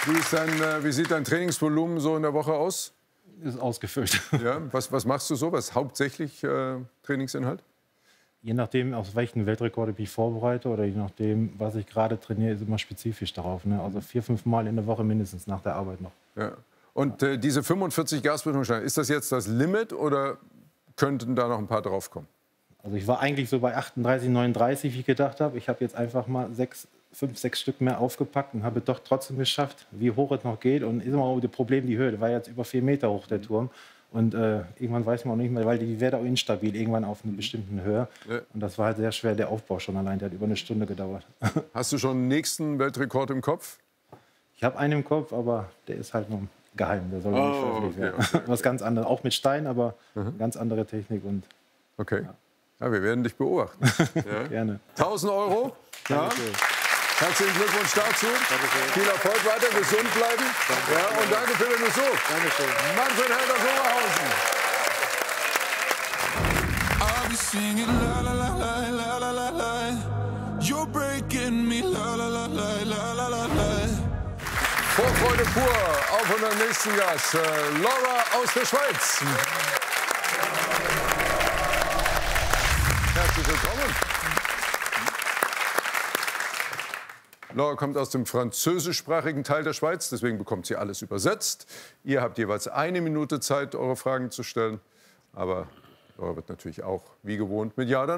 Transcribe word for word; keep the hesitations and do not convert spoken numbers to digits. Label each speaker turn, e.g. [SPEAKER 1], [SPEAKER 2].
[SPEAKER 1] Wie, ist dein, äh, wie sieht dein Trainingsvolumen so in der Woche aus?
[SPEAKER 2] Ist ausgefüllt.
[SPEAKER 1] Ja, was, was machst du so? Was ist hauptsächlich äh, Trainingsinhalt?
[SPEAKER 2] Je nachdem, auf welchen Weltrekord ich mich vorbereite oder je nachdem, was ich gerade trainiere, ist immer spezifisch darauf. Ne? Also vier, fünf Mal in der Woche mindestens nach der Arbeit noch.
[SPEAKER 1] Ja. Und äh, diese fünfundvierzig Gasbetonsteine, ist das jetzt das Limit oder könnten da noch ein paar draufkommen?
[SPEAKER 2] Also ich war eigentlich so bei achtunddreißig, neununddreißig, wie ich gedacht habe. Ich habe jetzt einfach mal sechs, fünf, sechs Stück mehr aufgepackt und habe es doch trotzdem geschafft, wie hoch es noch geht. Und ist immer auch das Problem die Höhe. Der war jetzt über vier Meter hoch, der Turm. Und äh, irgendwann weiß man auch nicht mehr, weil die wird auch instabil, irgendwann auf einer bestimmten Höhe.
[SPEAKER 1] Ja.
[SPEAKER 2] Und das war halt sehr schwer, der Aufbau schon allein. Der hat über eine Stunde gedauert.
[SPEAKER 1] Hast du schon einen nächsten Weltrekord im Kopf?
[SPEAKER 2] Ich habe einen im Kopf, aber der ist halt noch geheim. Der soll noch nicht
[SPEAKER 1] Oh,
[SPEAKER 2] veröffentlicht
[SPEAKER 1] okay,
[SPEAKER 2] werden.
[SPEAKER 1] okay, okay.
[SPEAKER 2] Was ganz anderes, auch mit Stein, aber
[SPEAKER 1] Mhm.
[SPEAKER 2] ganz andere Technik. Und
[SPEAKER 1] Okay. Ja, wir werden dich beobachten. Ja.
[SPEAKER 2] gerne.
[SPEAKER 1] tausend Euro. Ja.
[SPEAKER 2] Dankeschön.
[SPEAKER 1] Herzlichen Glückwunsch dazu. Viel Erfolg weiter, gesund bleiben. Ja, und danke für den Besuch.
[SPEAKER 2] Dankeschön.
[SPEAKER 1] Manfred Helder-Oberhausen.
[SPEAKER 3] I'll be singing la la la la la la la la. You're breaking me la la la la la la la la.
[SPEAKER 1] Vorfreude pur auf unseren nächsten Gast, äh, Laura aus der Schweiz. Herzlich willkommen. Laura kommt aus dem französischsprachigen Teil der Schweiz, deswegen bekommt sie alles übersetzt. Ihr habt jeweils eine Minute Zeit, eure Fragen zu stellen. Aber Laura wird natürlich auch, wie gewohnt, mit Ja oder Nein